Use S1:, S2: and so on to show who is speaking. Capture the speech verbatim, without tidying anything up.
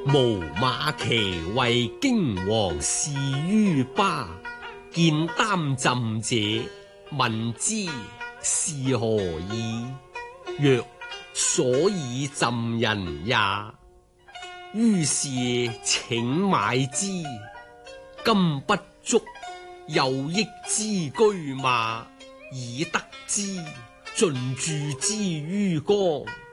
S1: 無馬騎為荊黃事於巴，見擔朕者，問之是何意？曰：所以朕人也。於是請買之，金不足，又益之居馬，以得之，盡注之於江。